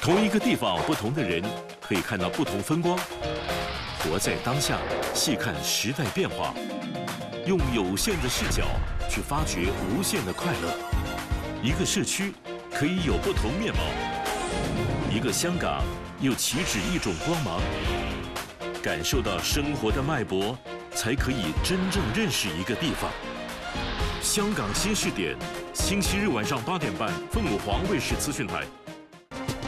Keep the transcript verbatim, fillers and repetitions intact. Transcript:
同一个地方，不同的人可以看到不同风光。活在当下，细看时代变化，用有限的视角去发掘无限的快乐。一个社区可以有不同面貌，一个香港又岂止一种光芒？感受到生活的脉搏，才可以真正认识一个地方。香港新视点，星期日晚上八点半，凤凰卫视资讯台。